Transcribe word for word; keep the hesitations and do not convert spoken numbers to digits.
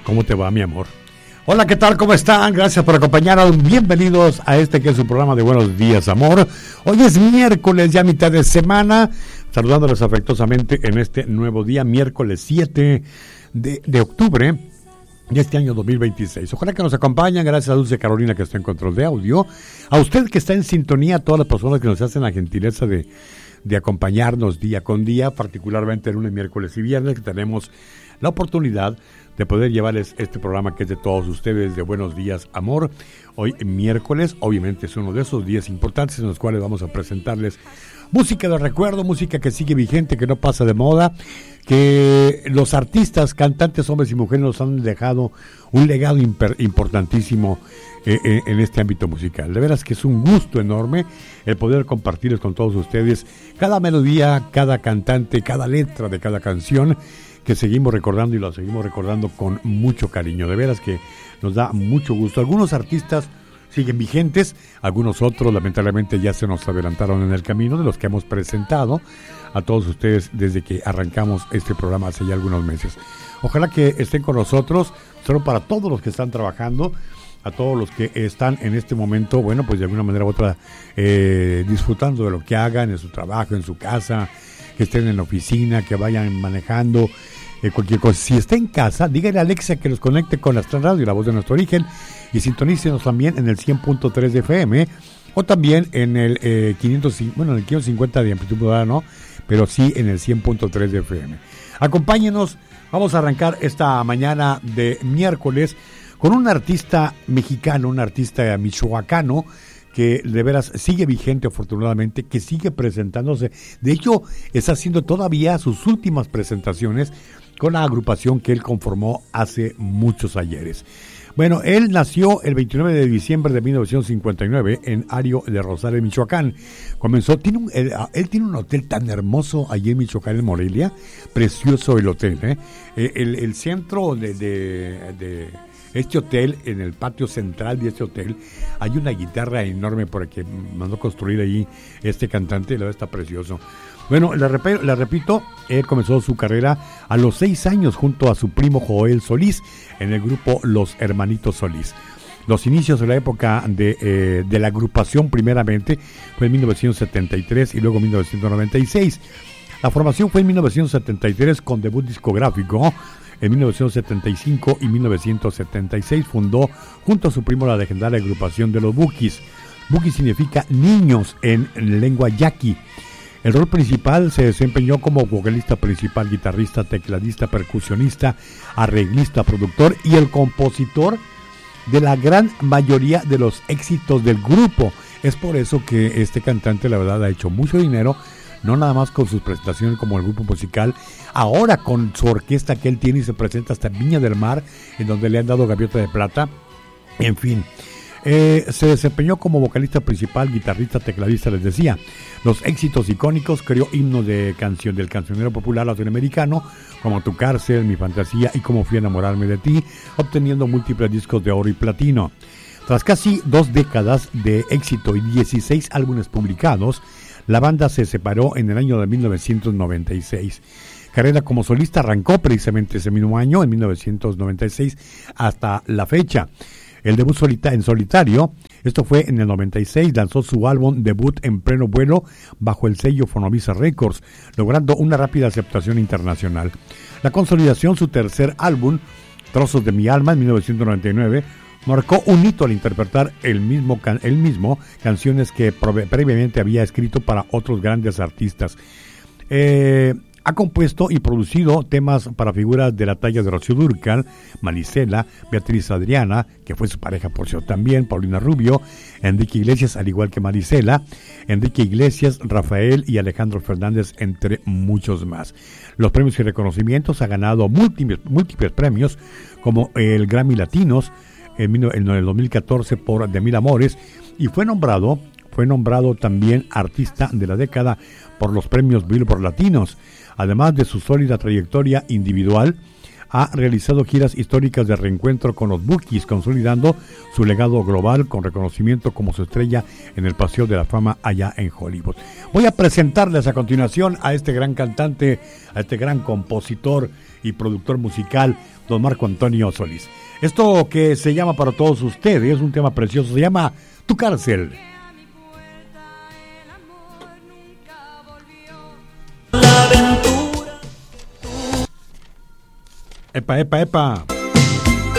¿Cómo te va, mi amor? Hola, ¿qué tal? ¿Cómo están? Gracias por acompañarnos. Bienvenidos a este que es su programa de Buenos Días, Amor. Hoy es miércoles, ya mitad de semana. Saludándoles afectuosamente en este nuevo día, miércoles siete de, de octubre de este año dos mil veintiséis. Ojalá que nos acompañen. Gracias a Dulce Carolina, que está en control de audio. A usted que está en sintonía, a todas las personas que nos hacen la gentileza de, de acompañarnos día con día, particularmente lunes, miércoles y viernes, que tenemos la oportunidad de poder llevarles este programa que es de todos ustedes, de Buenos Días, Amor. Hoy miércoles, obviamente es uno de esos días importantes en los cuales vamos a presentarles música de recuerdo, música que sigue vigente, que no pasa de moda, que los artistas, cantantes, hombres y mujeres nos han dejado un legado imper- importantísimo eh, eh, en este ámbito musical. De veras que es un gusto enorme el poder compartirles con todos ustedes cada melodía, cada cantante, cada letra de cada canción, que seguimos recordando y lo seguimos recordando con mucho cariño. De veras que nos da mucho gusto. Algunos artistas siguen vigentes, algunos otros lamentablemente ya se nos adelantaron en el camino, de los que hemos presentado a todos ustedes desde que arrancamos este programa hace ya algunos meses. Ojalá que estén con nosotros, solo para todos los que están trabajando, a todos los que están en este momento, bueno, pues de alguna manera u otra eh, disfrutando de lo que hagan en su trabajo, en su casa, que estén en la oficina, que vayan manejando, eh, cualquier cosa. Si está en casa, dígale a Alexa que los conecte con Astral Radio, la voz de nuestro origen, y sintonícenos también en el cien punto tres de F M, o también en el eh, quinientos, bueno, en el quinientos cincuenta de amplitud modulada, no, pero sí en el cien punto tres de F M. Acompáñenos, vamos a arrancar esta mañana de miércoles con un artista mexicano, un artista michoacano, que de veras sigue vigente afortunadamente, que sigue presentándose. De hecho, está haciendo todavía sus últimas presentaciones con la agrupación que él conformó hace muchos ayeres. Bueno, él nació el veintinueve de diciembre de mil novecientos cincuenta y nueve en Ario de Rosales, Michoacán. Comenzó, tiene un, él, él tiene un hotel tan hermoso allí en Michoacán, en Morelia, precioso el hotel, ¿eh? El, el centro de... de, de Este hotel, en el patio central de este hotel, hay una guitarra enorme por que mandó construir allí este cantante, la verdad está precioso. Bueno, le, rep- le repito, él comenzó su carrera a los seis años junto a su primo Joel Solís en el grupo Los Hermanitos Solís. Los inicios de la época de, eh, de la agrupación primeramente fue en mil novecientos setenta y tres y luego mil novecientos noventa y seis. La formación fue en mil novecientos setenta y tres con debut discográfico. En mil novecientos setenta y cinco y mil novecientos setenta y seis fundó junto a su primo la legendaria agrupación de los Bukis. Buki significa niños en lengua yaqui. El rol principal se desempeñó como vocalista principal, guitarrista, tecladista, percusionista, arreglista, productor y el compositor de la gran mayoría de los éxitos del grupo. Es por eso que este cantante, la verdad, ha hecho mucho dinero, no nada más con sus presentaciones como el grupo musical, ahora con su orquesta que él tiene y se presenta hasta en Viña del Mar, en donde le han dado gaviota de plata. En fin, eh, se desempeñó como vocalista principal, guitarrista, tecladista, les decía. Los éxitos icónicos, creó himnos de canción del cancionero popular latinoamericano, como Tu Cárcel, Mi Fantasía y Cómo Fui a Enamorarme de Ti, obteniendo múltiples discos de oro y platino. Tras casi dos décadas de éxito y dieciséis álbumes publicados, la banda se separó en el año de mil novecientos noventa y seis. Carrera como solista arrancó precisamente ese mismo año, en mil novecientos noventa y seis, hasta la fecha. El debut solita- en solitario, esto fue en el noventa y seis, lanzó su álbum debut en pleno vuelo bajo el sello Fonovisa Records, logrando una rápida aceptación internacional. La consolidación, su tercer álbum, Trozos de mi alma, en mil novecientos noventa y nueve, marcó un hito al interpretar el mismo, can- el mismo canciones que prove- previamente había escrito para otros grandes artistas. Eh, ha compuesto y producido temas para figuras de la talla de Rocío Dúrcal, Marisela, Beatriz Adriana, que fue su pareja por cierto también, Paulina Rubio, Enrique Iglesias, al igual que Marisela, Enrique Iglesias, Rafael y Alejandro Fernández, entre muchos más. Los premios y reconocimientos, ha ganado múltiples, múltiples premios, como el Grammy Latinos, en el dos mil catorce por De Mil Amores, y fue nombrado, fue nombrado también artista de la década por los premios Billboard Latinos. Además de su sólida trayectoria individual, ha realizado giras históricas de reencuentro con los Bukis, consolidando su legado global con reconocimiento como su estrella en el Paseo de la Fama allá en Hollywood. Voy a presentarles a continuación a este gran cantante, a este gran compositor y productor musical, don Marco Antonio Solís. Esto que se llama para todos ustedes, es un tema precioso, se llama Tu Cárcel. La aventura. Epa, epa, epa.